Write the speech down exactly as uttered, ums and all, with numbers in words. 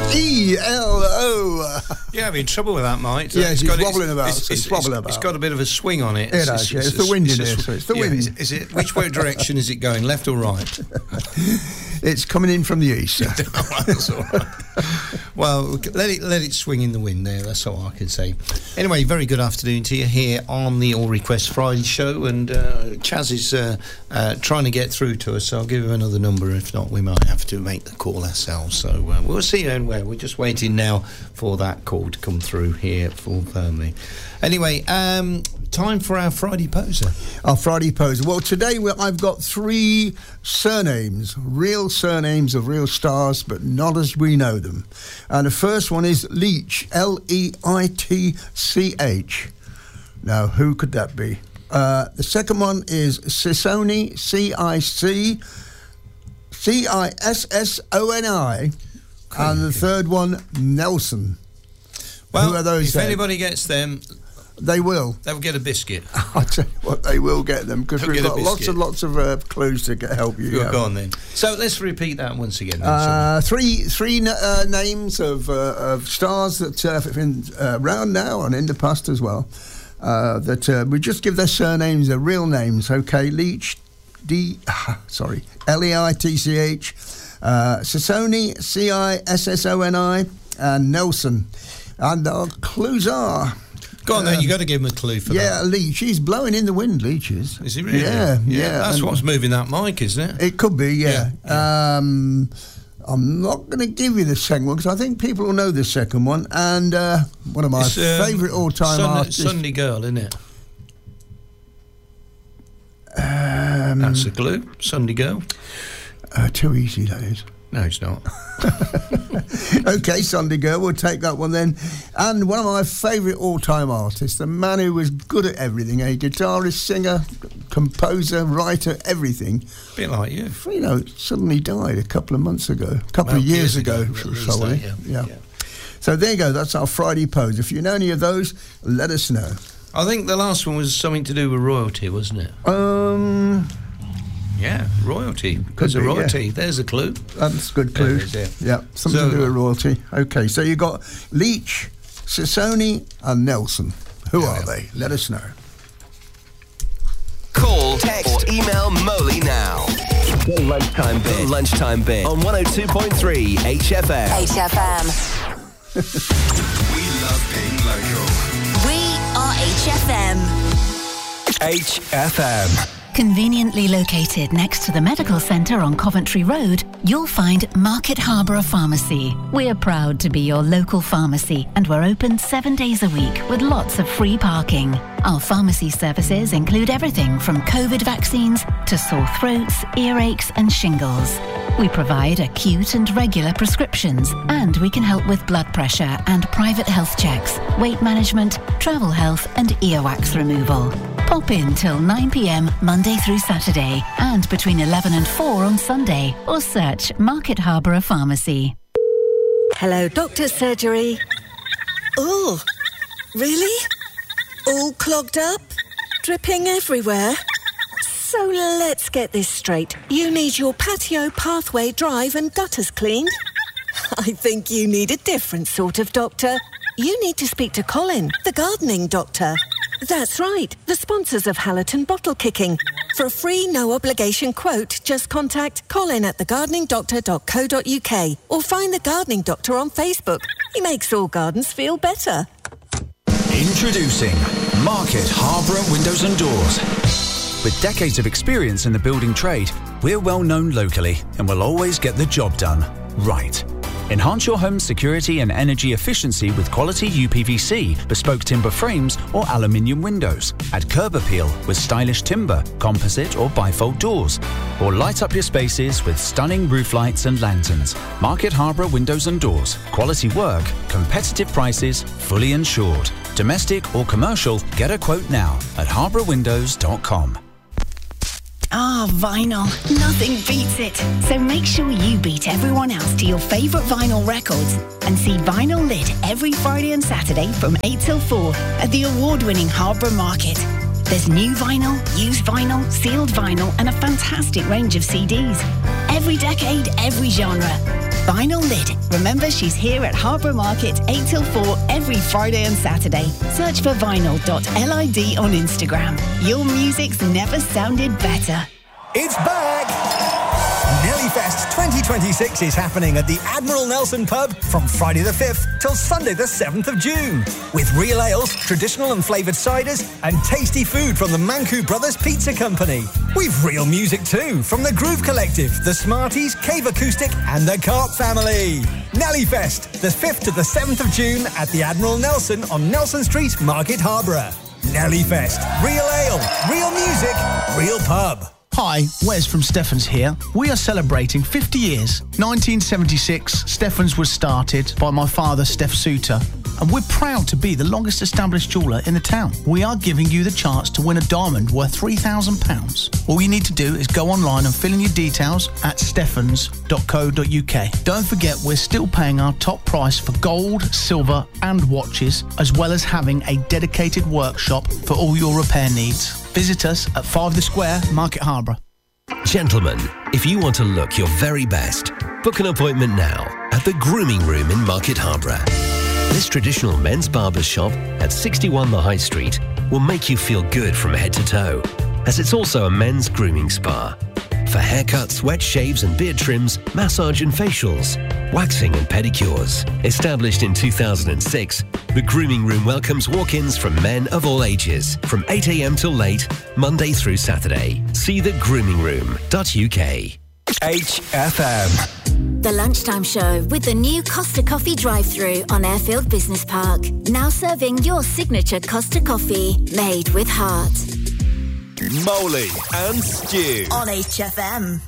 E L O. You're having trouble with that, Mike. Yeah, it's, it's got, wobbling it's, about. It's, It's, it's, wobbling it's, about. it's got a bit of a swing on it. It has, yeah. It's the wind in here, so it's the yeah, wind. Is, is it? Which way direction is it going? Left or right? It's coming in from the east. That's all right. Well, let it let it swing in the wind there. That's all I can say. Anyway, very good afternoon to you here on the All Request Friday show, and uh, Chaz is uh, uh, trying to get through to us, so I'll give him another number. If not, we might have to make the call ourselves. So uh, we'll see anyway. We're just waiting now for that call to come through here full firmly. Anyway, um, time for our Friday Poser. Our Friday Poser. Well, today we I've got three surnames, real surnames of real stars, but not as we know them. And the first one is Leach, L E I T C H. Now, who could that be? Uh, the second one is Cissoni, C I C C I S S O N I. And the third one, Nelson. Well, who are those if then? anybody gets them, they will. They'll get a biscuit. I tell you what, they will get them, because we've got lots and lots of uh, clues to get, help you. Go, yeah. go on then. So let's repeat that once again. Then, uh, three three uh, names of uh, of stars that uh, have been uh, around now and in the past as well. Uh, that uh, we just give their surnames, their real names. Okay, Leach, D, sorry, L E I T C H, uh, Cissoni, C I S S O N I, and Nelson. And our clues are... Go on then, um, you got to give him a clue for yeah, that. Yeah, Leach. He's blowing in the wind, Leach is. Is he really? Yeah, yeah. yeah that's and what's moving that mic, isn't it? It could be, yeah. yeah, yeah. Um, I'm not going to give you the second one, because I think people will know the second one. And uh, one of my It's, um, favourite all-time Sun- artists... Sunday Girl, isn't it? Um, That's a clue. Sunday Girl. Uh, too easy, that is. No, it's not. Okay, Sunday Girl, we'll take that one then. And one of my favourite all-time artists, the man who was good at everything, a guitarist, singer, composer, writer, everything. A bit like you. You know, suddenly died a couple of months ago, a couple well, of years, years ago. ago sorry. that, yeah. Yeah. yeah. So there you go, that's our Friday pose. If you know any of those, let us know. I think the last one was something to do with royalty, wasn't it? Um... Yeah, royalty. Because of royalty. Yeah. There's a clue. That's a good clue. Is, yeah. yeah, something so, to do with royalty. Okay, so you got Leach, Cissoni, and Nelson. Who yeah, are yeah. they? Let us know. Call, text, or email Moley now. The lunchtime bit. The lunchtime bit on one oh two point three H F M. H F M. We love being local. We are H F M. H F M. Conveniently located next to the medical centre on Coventry Road, you'll find Market Harborough Pharmacy. We're proud to be your local pharmacy, and we're open seven days a week with lots of free parking. Our pharmacy services include everything from COVID vaccines to sore throats, earaches and shingles. We provide acute and regular prescriptions, and we can help with blood pressure and private health checks, weight management, travel health and earwax removal. Pop in till nine p.m. Monday through Saturday and between eleven and four on Sunday, or search Market Harborough Pharmacy. Hello, Doctor's Surgery. Oh, really? All clogged up? Dripping everywhere? So let's get this straight. You need your patio, pathway, drive and gutters cleaned? I think you need a different sort of doctor. You need to speak to Colin, the gardening doctor. That's right, the sponsors of Hallerton Bottle Kicking. For a free, no-obligation quote, just contact Colin at the gardening doctor dot co dot uk or find The Gardening Doctor on Facebook. He makes all gardens feel better. Introducing Market Harborough Windows and Doors. With decades of experience in the building trade, we're well known locally and will always get the job done right. Enhance your home's security and energy efficiency with quality U P V C, bespoke timber frames or aluminium windows. Add curb appeal with stylish timber, composite or bifold doors. Or light up your spaces with stunning roof lights and lanterns. Market Harborough Windows and Doors. Quality work, competitive prices, fully insured. Domestic or commercial, get a quote now at harborough windows dot com. Ah, vinyl. Nothing beats it. So make sure you beat everyone else to your favourite vinyl records and see Vinyl Lit every Friday and Saturday from eight till four at the award-winning Harborough Market. There's new vinyl, used vinyl, sealed vinyl and a fantastic range of C Ds. Every decade, every genre. Vinyl Lid. Remember, she's here at Harbour Market eight till four every Friday and Saturday. Search for vinyl dot lid on Instagram. Your music's never sounded better. It's back! Nellyfest twenty twenty-six is happening at the Admiral Nelson pub from Friday the fifth till Sunday the seventh of June. With real ales, traditional and flavoured ciders and tasty food from the Manku Brothers Pizza Company. We've real music too from the Groove Collective, the Smarties, Cave Acoustic and the Carp Family. Nellyfest, the fifth to the seventh of June at the Admiral Nelson on Nelson Street, Market Harborough. Nellyfest, real ale, real music, real pub. Hi, Wes from Steffens here. We are celebrating fifty years. nineteen seventy-six, Steffens was started by my father, Steph Suter, and we're proud to be the longest established jeweller in the town. We are giving you the chance to win a diamond worth three thousand pounds. All you need to do is go online and fill in your details at steffens dot co dot uk. Don't forget, we're still paying our top price for gold, silver and watches, as well as having a dedicated workshop for all your repair needs. Visit us at five The Square, Market Harborough. Gentlemen, if you want to look your very best, book an appointment now at the Grooming Room in Market Harborough. This traditional men's barber shop at sixty-one The High Street will make you feel good from head to toe, as it's also a men's grooming spa. For haircuts, wet shaves and beard trims, massage and facials, waxing and pedicures. Established in two thousand six, the Grooming Room welcomes walk-ins from men of all ages, from eight a.m. till late, Monday through Saturday. See the grooming room dot u k. H F M. The Lunchtime Show with the new Costa Coffee drive-thru on Airfield Business Park. Now serving your signature Costa Coffee, made with heart. Molly and Stu on H F M.